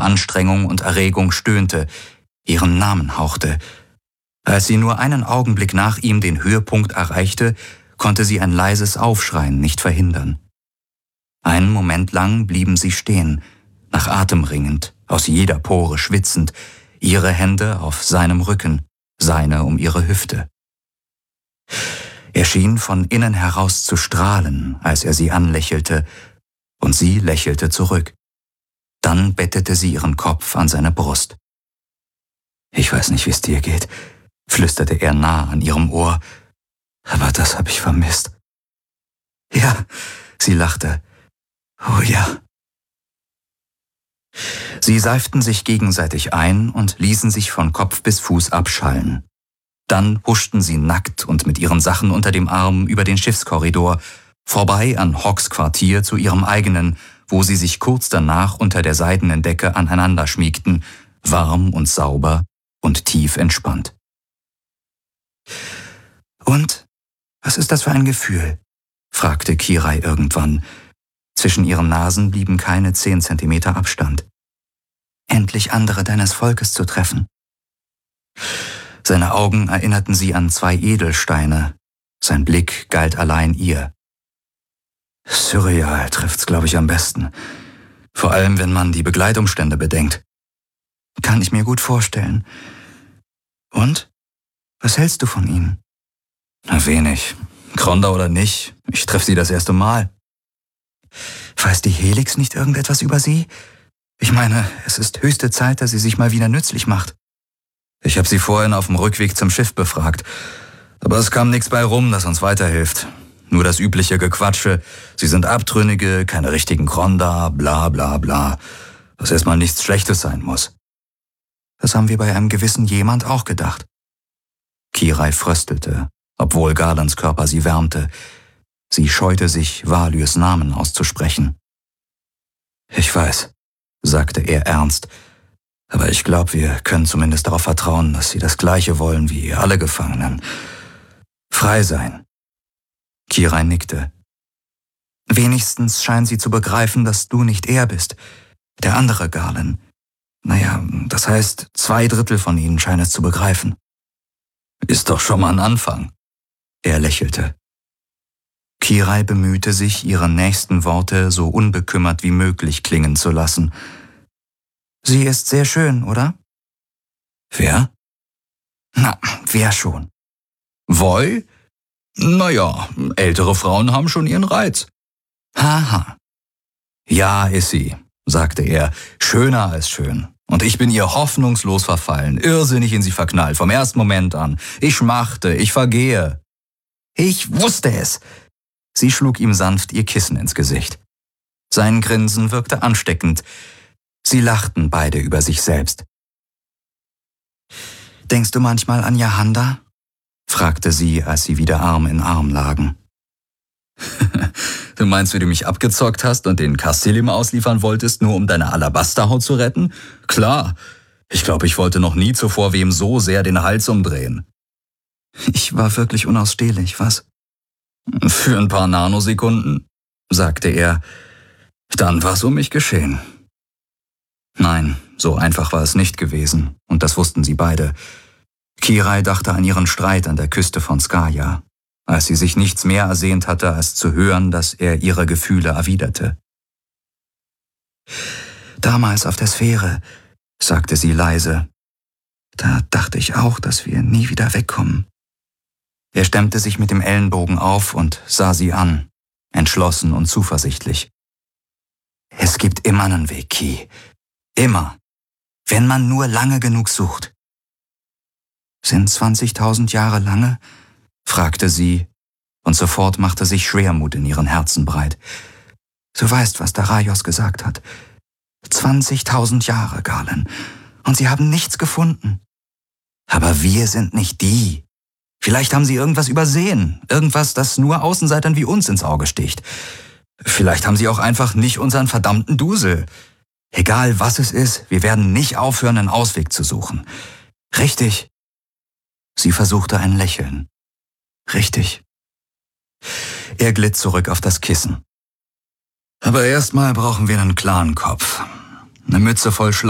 vor Anstrengung und Erregung stöhnte, ihren Namen hauchte. Als sie nur einen Augenblick nach ihm den Höhepunkt erreichte, konnte sie ein leises Aufschreien nicht verhindern. Einen Moment lang blieben sie stehen, nach Atem ringend, aus jeder Pore schwitzend, ihre Hände auf seinem Rücken, seine um ihre Hüfte. Er schien von innen heraus zu strahlen, als er sie anlächelte, und sie lächelte zurück. Dann bettete sie ihren Kopf an seine Brust. »Ich weiß nicht, wie es dir geht«, flüsterte er nah an ihrem Ohr, »aber das habe ich vermisst.« »Ja«, sie lachte, »oh ja.« Sie seiften sich gegenseitig ein und ließen sich von Kopf bis Fuß abschallen. Dann huschten sie nackt und mit ihren Sachen unter dem Arm über den Schiffskorridor, vorbei an Hawks Quartier zu ihrem eigenen, wo sie sich kurz danach unter der seidenen Decke aneinander schmiegten, warm und sauber und tief entspannt. »Und, was ist das für ein Gefühl?« fragte Kirai irgendwann. Zwischen ihren Nasen blieben keine 10 Zentimeter Abstand. »Endlich andere deines Volkes zu treffen.« Seine Augen erinnerten sie an 2 Edelsteine. Sein Blick galt allein ihr. Surreal trifft's, glaube ich, am besten. Vor allem, wenn man die Begleitumstände bedenkt. Kann ich mir gut vorstellen. Und? Was hältst du von ihnen? Na, wenig. Kronda oder nicht, ich treffe sie das erste Mal. Weiß die Helix nicht irgendetwas über sie? Ich meine, es ist höchste Zeit, dass sie sich mal wieder nützlich macht. Ich habe sie vorhin auf dem Rückweg zum Schiff befragt. Aber es kam nichts bei rum, das uns weiterhilft. Nur das übliche Gequatsche. Sie sind Abtrünnige, keine richtigen Kronda, bla bla bla. Was erstmal nichts Schlechtes sein muss. Das haben wir bei einem gewissen jemand auch gedacht. Kirai fröstelte, obwohl Garlands Körper sie wärmte. Sie scheute sich, Valyrs Namen auszusprechen. Ich weiß, sagte er ernst. Aber ich glaube, wir können zumindest darauf vertrauen, dass sie das Gleiche wollen wie alle Gefangenen. Frei sein. Kirai nickte. Wenigstens scheinen sie zu begreifen, dass du nicht er bist, der andere Garland. Naja, das heißt, 2/3 von ihnen scheinen es zu begreifen. Ist doch schon mal ein Anfang. Er lächelte. Kirai bemühte sich, ihre nächsten Worte so unbekümmert wie möglich klingen zu lassen. Sie ist sehr schön, oder? Wer? Na, wer schon? Voi? Naja, ältere Frauen haben schon ihren Reiz. Haha. Ja, ist sie, sagte er, schöner als schön. Und ich bin ihr hoffnungslos verfallen, irrsinnig in sie verknallt, vom ersten Moment an. Ich schmachte, ich vergehe. Ich wusste es. Sie schlug ihm sanft ihr Kissen ins Gesicht. Sein Grinsen wirkte ansteckend. Sie lachten beide über sich selbst. »Denkst du manchmal an Jahanda?« fragte sie, als sie wieder Arm in Arm lagen. Du meinst, wie du mich abgezockt hast und den Castellim ausliefern wolltest, nur um deine Alabasterhaut zu retten? Klar. Ich glaube, ich wollte noch nie zuvor wem so sehr den Hals umdrehen. Ich war wirklich unausstehlich, was? Für ein paar Nanosekunden, sagte er. Dann war es um mich geschehen. Nein, so einfach war es nicht gewesen, und das wussten sie beide. Kirai dachte an ihren Streit an der Küste von Skaya, als sie sich nichts mehr ersehnt hatte, als zu hören, dass er ihre Gefühle erwiderte. Damals auf der Sphäre, sagte sie leise, da dachte ich auch, dass wir nie wieder wegkommen. Er stemmte sich mit dem Ellenbogen auf und sah sie an, entschlossen und zuversichtlich. Es gibt immer einen Weg, Ki. Immer. Wenn man nur lange genug sucht. Sind 20.000 Jahre lange? Fragte sie, und sofort machte sich Schwermut in ihren Herzen breit. Du weißt, was Daraios gesagt hat. 20.000 Jahre, Garland, und sie haben nichts gefunden. Aber wir sind nicht die. Vielleicht haben sie irgendwas übersehen, irgendwas, das nur Außenseitern wie uns ins Auge sticht. Vielleicht haben sie auch einfach nicht unseren verdammten Dusel. Egal was es ist, wir werden nicht aufhören, einen Ausweg zu suchen. Richtig? Sie versuchte ein Lächeln. Richtig. Er glitt zurück auf das Kissen. Aber erstmal brauchen wir einen klaren Kopf. Eine Mütze voll